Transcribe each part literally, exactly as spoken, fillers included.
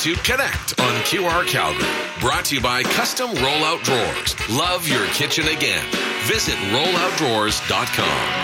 To connect on Q R Calgary. Brought to you by Custom Rollout Drawers. Love your kitchen again. Visit rollout drawers dot com.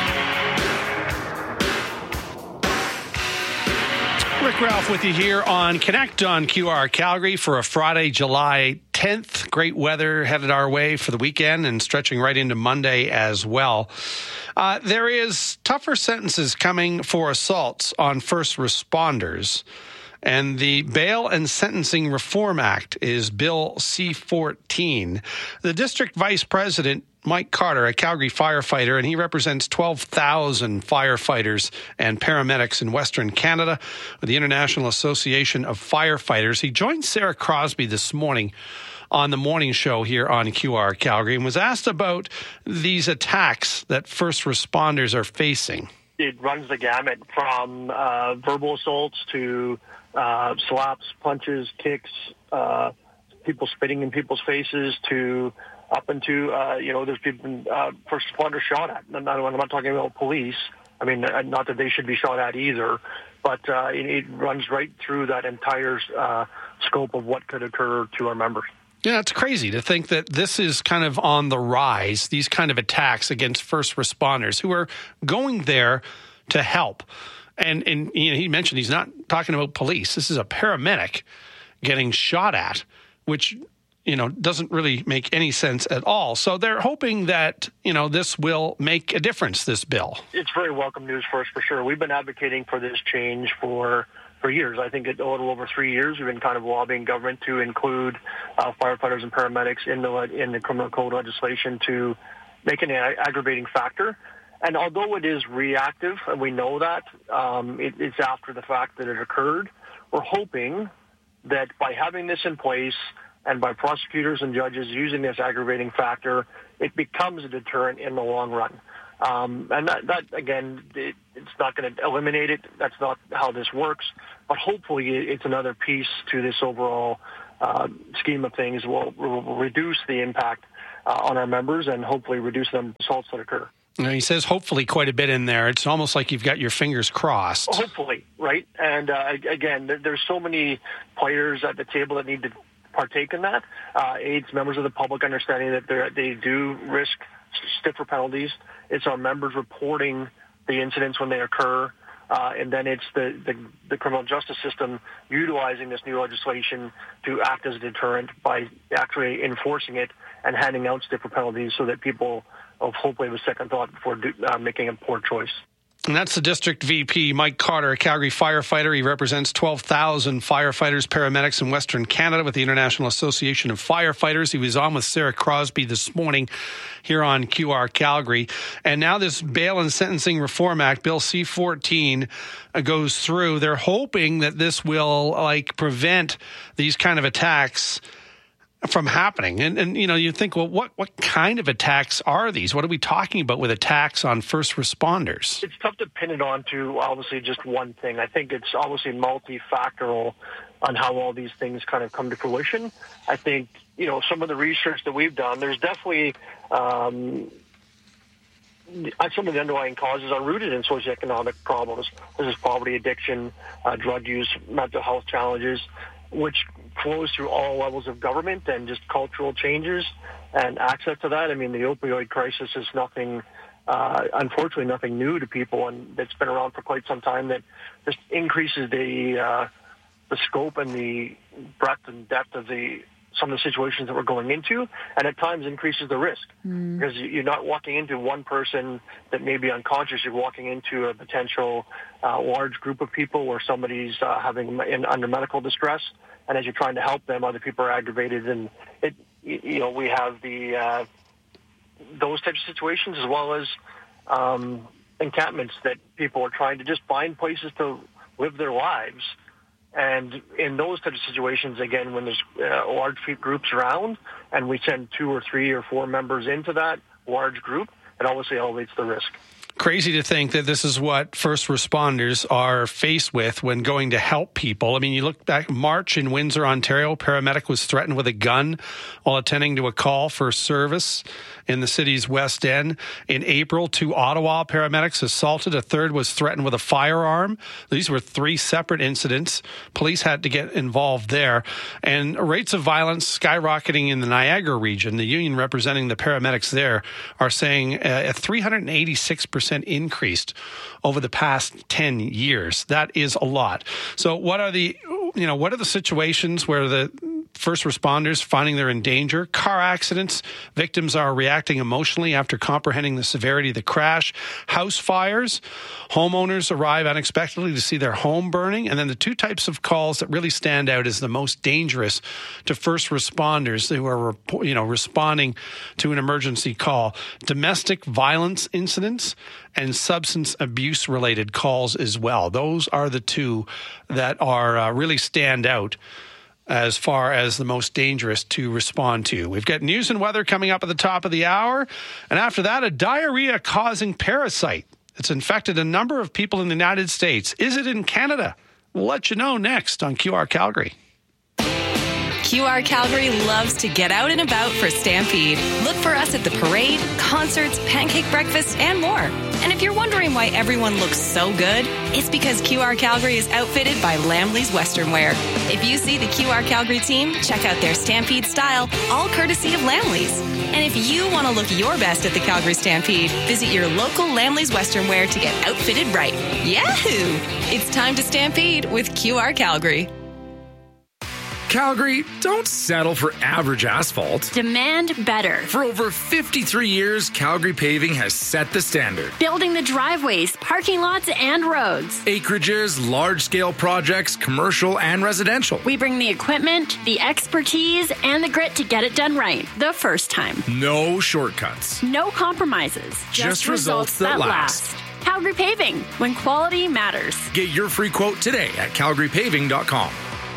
Rick Ralph with you here on Connect on Q R Calgary for a Friday, July tenth. Great weather headed our way for the weekend and stretching right into Monday as well. Uh, there is tougher sentences coming for assaults on first responders. And the Bail and Sentencing Reform Act is Bill C fourteen. The district vice president, Mike Carter, a Calgary firefighter, and he represents twelve thousand firefighters and paramedics in Western Canada with the International Association of Firefighters. He joined Sarah Crosby this morning on the morning show here on Q R Calgary and was asked about these attacks that first responders are facing. It runs the gamut from uh, verbal assaults to uh, slaps, punches, kicks, uh, people spitting in people's faces to up into, uh, you know, there's people, uh, first responders shot at. I'm not, I'm not talking about police. I mean, not that they should be shot at either, but uh, it, it runs right through that entire uh, scope of what could occur to our members. Yeah, it's crazy to think that this is kind of on the rise, these kind of attacks against first responders who are going there to help. And, and you know, he mentioned he's not talking about police. This is a paramedic getting shot at, which, you know, doesn't really make any sense at all. So they're hoping that, you know, this will make a difference, this bill. It's very welcome news for us, for sure. We've been advocating for this change for for years. I think a little over three years, we've been kind of lobbying government to include uh, firefighters and paramedics in the in the criminal code legislation to make an aggravating factor. And although it is reactive, and we know that, um, it, it's after the fact that it occurred, we're hoping that by having this in place and by prosecutors and judges using this aggravating factor, it becomes a deterrent in the long run. Um, and that, that again, it, it's not going to eliminate it. That's not how this works. But hopefully it's another piece to this overall uh, scheme of things. Will will reduce the impact uh, on our members and hopefully reduce the assaults that occur. You know, he says hopefully quite a bit in there. It's almost like you've got your fingers crossed. Hopefully, right? And uh, again, there, there's so many players at the table that need to partake in that. Uh, aides, members of the public understanding that they do risk stiffer penalties. It's our members reporting the incidents when they occur. Uh, and then it's the, the, the criminal justice system utilizing this new legislation to act as a deterrent by actually enforcing it and handing out stiffer penalties so that people of hopefully have a second thought before do, uh, making a poor choice. And that's the district V P, Mike Carter, a Calgary firefighter. He represents twelve thousand firefighters, paramedics in Western Canada with the International Association of Firefighters. He was on with Sarah Crosby this morning here on Q R Calgary. And now this Bail and Sentencing Reform Act, Bill C fourteen, uh, goes through. They're hoping that this will, like, prevent these kind of attacks from happening. And, and you know, you think, well, what, what kind of attacks are these? What are we talking about with attacks on first responders? It's tough to pin it on to obviously just one thing. I think it's obviously multifactorial on how all these things kind of come to fruition. I think, you know, some of the research that we've done, there's definitely um, some of the underlying causes are rooted in socioeconomic problems. This is poverty, addiction, uh, drug use, mental health challenges, which flows through all levels of government and just cultural changes and access to that. I mean, the opioid crisis is nothing, uh, unfortunately, nothing new to people, and it's been around for quite some time. That just increases the uh, the scope and the breadth and depth of the some of the situations that we're going into, and at times increases the risk mm. because you're not walking into one person that may be unconscious. You're walking into a potential uh, large group of people where somebody's uh, having in, under medical distress, and as you're trying to help them, other people are aggravated, and it, you know, we have the uh, those types of situations as well as um, encampments that people are trying to just find places to live their lives. And in those types of situations, again, when there's uh, large groups around and we send two or three or four members into that large group, it obviously elevates the risk. crazy to think that this is what first responders are faced with when going to help people. I mean, you look back, March in Windsor, Ontario, a paramedic was threatened with a gun while attending to a call for service in the city's West End. In April, two Ottawa paramedics assaulted. A third was threatened with a firearm. These were three separate incidents. Police had to get involved there. And rates of violence skyrocketing in the Niagara region. The union representing the paramedics there are saying a three hundred eighty-six percent increase over the past ten years. That is a lot. So what are the, you know, what are the situations where the first responders finding they're in danger? Car accidents, victims are reacting emotionally after comprehending the severity of the crash. House fires, homeowners arrive unexpectedly to see their home burning. And then the two types of calls that really stand out as the most dangerous to first responders who are, you know, responding to an emergency call: domestic violence incidents and substance abuse related calls as well. Those are the two that are uh, really stand out as far as the most dangerous to respond to. We've got news and weather coming up at the top of the hour. And after that, a diarrhea-causing parasite that's infected a number of people in the United States. Is it in Canada? We'll let you know next on Q R Calgary. Q R Calgary loves to get out and about for Stampede. Look for us at the parade, concerts, pancake breakfast, and more. And if you're wondering why everyone looks so good, it's because Q R Calgary is outfitted by Lamley's Western Wear. If you see the Q R Calgary team, check out their Stampede style, all courtesy of Lamley's. And if you want to look your best at the Calgary Stampede, visit your local Lamley's Western Wear to get outfitted right. Yahoo! It's time to Stampede with Q R Calgary. Calgary, don't settle for average asphalt. Demand better. For over fifty-three years, Calgary Paving has set the standard. Building the driveways, parking lots, and roads. Acreages, large-scale projects, commercial and residential. We bring the equipment, the expertise, and the grit to get it done right the first time. No shortcuts. No compromises. Just, Just results, results that, that last. last. Calgary Paving, when quality matters. Get your free quote today at calgary paving dot com.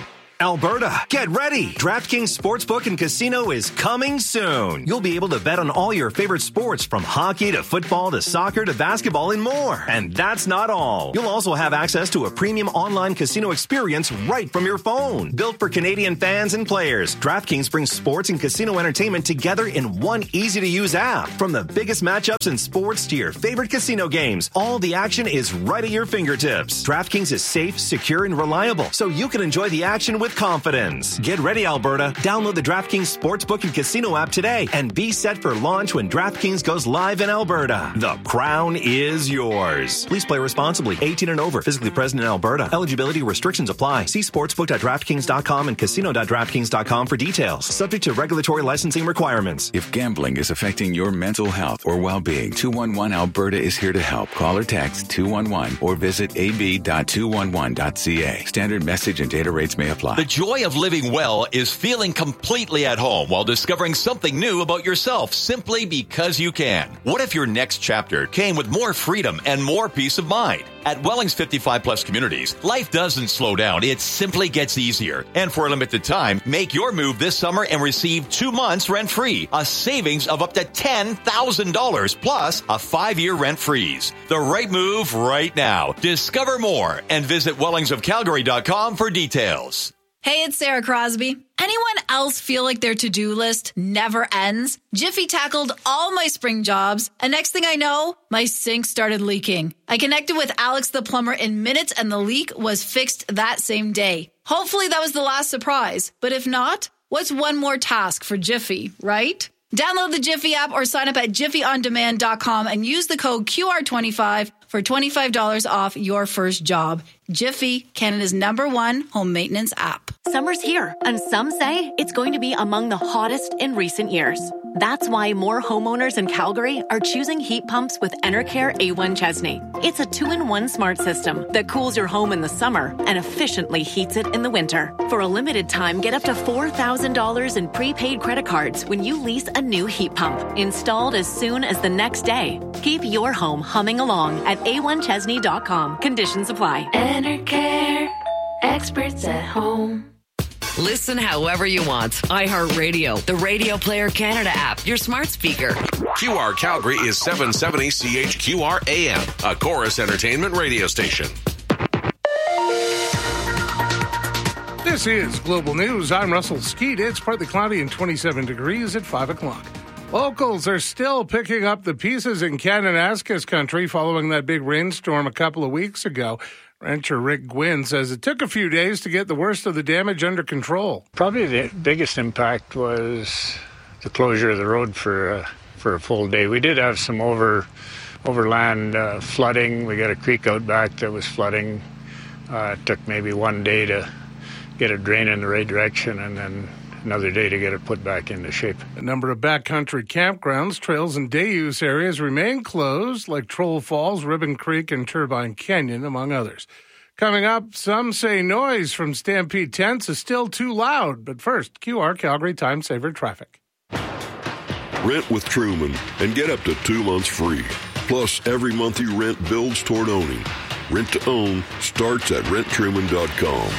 Alberta, get ready! DraftKings Sportsbook and Casino is coming soon. You'll be able to bet on all your favorite sports, from hockey to football to soccer to basketball and more. And that's not all. You'll also have access to a premium online casino experience right from your phone. Built for Canadian fans and players, DraftKings brings sports and casino entertainment together in one easy-to-use app. From the biggest matchups in sports to your favorite casino games, all the action is right at your fingertips. DraftKings is safe, secure, and reliable, so you can enjoy the action with confidence. Get ready, Alberta. Download the DraftKings Sportsbook and Casino app today and be set for launch when DraftKings goes live in Alberta. The crown is yours. Please play responsibly. eighteen and over. Physically present in Alberta. Eligibility restrictions apply. See sportsbook dot draftkings dot com and casino dot draftkings dot com for details. Subject to regulatory licensing requirements. If gambling is affecting your mental health or well-being, two one one Alberta is here to help. Call or text two one one or visit a b dot two one one dot c a. Standard message and data rates may apply. The joy of living well is feeling completely at home while discovering something new about yourself simply because you can. What if your next chapter came with more freedom and more peace of mind? At Welling's fifty-five plus communities, life doesn't slow down. It simply gets easier. And for a limited time, make your move this summer and receive two months rent-free, a savings of up to ten thousand dollars, plus a five-year rent freeze. The right move right now. Discover more and visit wellings of calgary dot com for details. Hey, it's Sarah Crosby. Anyone else feel like their to-do list never ends? Jiffy tackled all my spring jobs, and next thing I know, my sink started leaking. I connected with Alex the plumber in minutes, and the leak was fixed that same day. Hopefully that was the last surprise, but if not, what's one more task for Jiffy, right? Download the Jiffy app or sign up at jiffy on demand dot com and use the code Q R twenty-five for twenty-five dollars off your first job. Jiffy, Canada's number one home maintenance app. Summer's here, and some say it's going to be among the hottest in recent years. That's why more homeowners in Calgary are choosing heat pumps with Enercare A one Chesney. It's a two-in-one smart system that cools your home in the summer and efficiently heats it in the winter. For a limited time, get up to four thousand dollars in prepaid credit cards when you lease a new heat pump, installed as soon as the next day. Keep your home humming along at a one chesney dot com. Conditions apply. Enercare, experts at home. Listen however you want. iHeartRadio, the Radio Player Canada app, your smart speaker. Q R Calgary is seven seventy C H Q R A M, a Chorus Entertainment radio station. This is Global News. I'm Russell Skeet. It's partly cloudy and twenty-seven degrees at five o'clock. Locals are still picking up the pieces in Kananaskis country following that big rainstorm a couple of weeks ago. Rancher Rick Gwynn says it took a few days to get the worst of the damage under control. Probably the biggest impact was the closure of the road for uh, for a full day. We did have some over overland uh, flooding. We got a creek out back that was flooding. Uh, it took maybe one day to get it drained in the right direction, and then another day to get it put back into shape. A number of backcountry campgrounds, trails, and day-use areas remain closed, like Troll Falls, Ribbon Creek, and Turbine Canyon, among others. Coming up, some say noise from Stampede tents is still too loud. But first, Q R Calgary Time Saver Traffic. Rent with Truman and get up to two months free. Plus, every month you rent builds toward owning. Rent to own starts at rent truman dot com.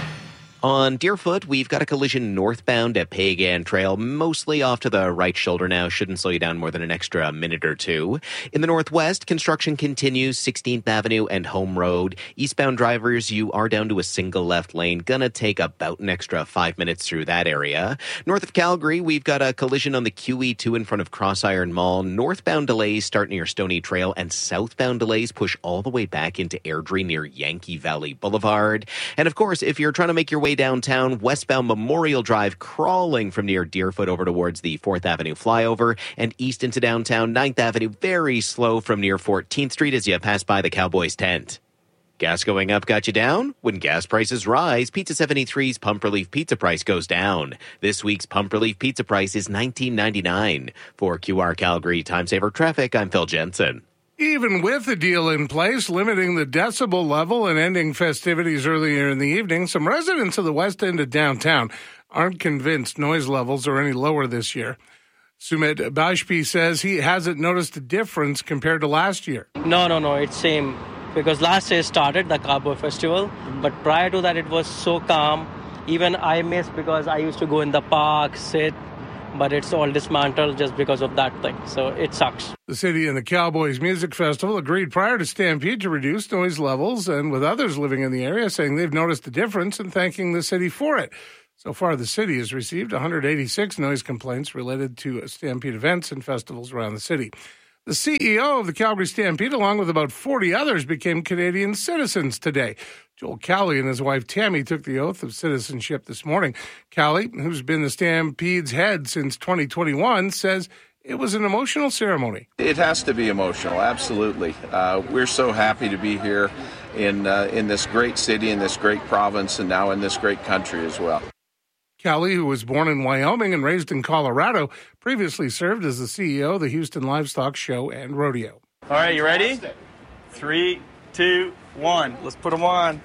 On Deerfoot, we've got a collision northbound at Pagan Trail, mostly off to the right shoulder now. Shouldn't slow you down more than an extra minute or two. In the northwest, construction continues, sixteenth Avenue and Home Road. Eastbound drivers, you are down to a single left lane. Gonna take about an extra five minutes through that area. North of Calgary, we've got a collision on the Q E two in front of Crossiron Mall. Northbound delays start near Stony Trail, and southbound delays push all the way back into Airdrie near Yankee Valley Boulevard. And of course, if you're trying to make your way downtown, westbound Memorial Drive crawling from near Deerfoot over towards the fourth Avenue flyover, and east into downtown ninth Avenue very slow from near fourteenth Street as you pass by the Cowboys tent. Gas going up got you down? When gas prices rise, Pizza seventy-three's Pump Relief Pizza price goes down. This week's Pump Relief Pizza price is nineteen ninety-nine. For Q R Calgary Time Saver Traffic, I'm Phil Jensen. Even with the deal in place, limiting the decibel level and ending festivities earlier in the evening, some residents of the west end of downtown aren't convinced noise levels are any lower this year. Sumit Bajpayee says he hasn't noticed a difference compared to last year. No, no, no, it's same. Because last year started the Cowboy Festival, but prior to that it was so calm. Even I missed because I used to go in the park, sit, but it's all dismantled just because of that thing. So it sucks. The city and the Cowboys Music Festival agreed prior to Stampede to reduce noise levels, and with others living in the area saying they've noticed a difference and thanking the city for it. So far, the city has received one hundred eighty-six noise complaints related to Stampede events and festivals around the city. The C E O of the Calgary Stampede, along with about forty others, became Canadian citizens today. Joel Cowley and his wife Tammy took the oath of citizenship this morning. Cowley, who's been the Stampede's head since twenty twenty-one, says it was an emotional ceremony. It has to be emotional, absolutely. Uh, we're so happy to be here in uh, in this great city, in this great province, and now in this great country as well. Cowley, who was born in Wyoming and raised in Colorado, previously served as the C E O of the Houston Livestock Show and Rodeo. All right, you ready? Three, two, one. Let's put them on.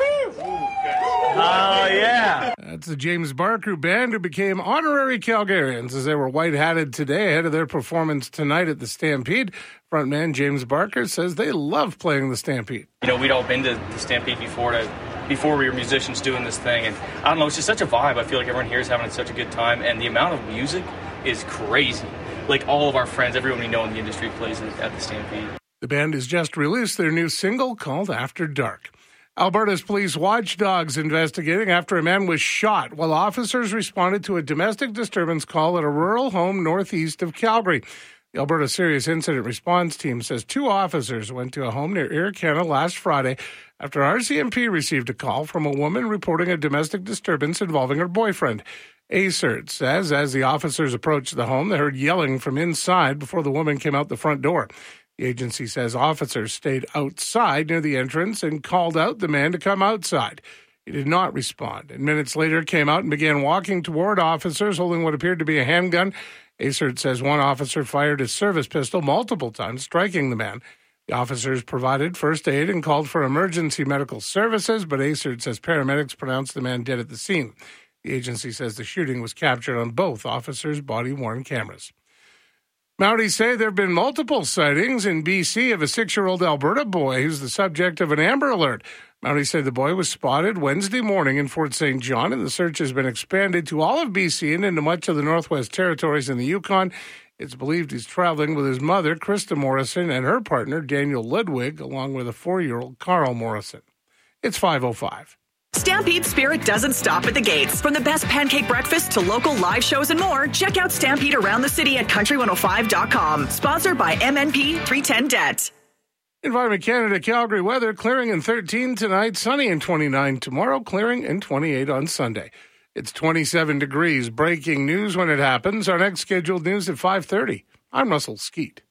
Oh, yeah. That's the James Barker Band, who became honorary Calgarians as they were white-hatted today ahead of their performance tonight at the Stampede. Frontman James Barker says they love playing the Stampede. You know, we'd all been to the Stampede before to, before we were musicians doing this thing. And I don't know, it's just such a vibe. I feel like everyone here is having such a good time. And the amount of music is crazy. Like all of our friends, everyone we know in the industry plays at the Stampede. The band has just released their new single called After Dark. Alberta's police watchdogs investigating after a man was shot while officers responded to a domestic disturbance call at a rural home northeast of Calgary. The Alberta Serious Incident Response Team says two officers went to a home near Irricana last Friday after R C M P received a call from a woman reporting a domestic disturbance involving her boyfriend. A C I R T says as the officers approached the home, they heard yelling from inside before the woman came out the front door. The agency says officers stayed outside near the entrance and called out the man to come outside. He did not respond, and minutes later came out and began walking toward officers holding what appeared to be a handgun. A C I R T says one officer fired his service pistol multiple times, striking the man. The officers provided first aid and called for emergency medical services, but A C I R T says paramedics pronounced the man dead at the scene. The agency says the shooting was captured on both officers' body-worn cameras. Mounties say there have been multiple sightings in B C of a six-year-old Alberta boy who's the subject of an Amber Alert. Mountie said the boy was spotted Wednesday morning in Fort Saint John, and the search has been expanded to all of B C and into much of the Northwest Territories and the Yukon. It's believed he's traveling with his mother, Krista Morrison, and her partner, Daniel Ludwig, along with a four-year-old Carl Morrison. It's five oh five. Stampede Spirit doesn't stop at the gates. From the best pancake breakfast to local live shows and more, check out Stampede around the city at country one oh five dot com. Sponsored by M N P three ten Debt. Environment Canada Calgary weather, clearing in thirteen tonight, sunny in twenty-nine tomorrow, clearing in twenty-eight on Sunday. It's twenty-seven degrees. Breaking news when it happens. Our next scheduled news at five thirty. I'm Russell Skeet.